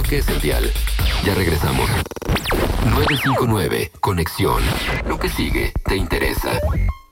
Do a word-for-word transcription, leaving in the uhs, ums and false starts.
que es el dial. Ya regresamos. nueve cinco nueve, Conexión. Lo que sigue te interesa.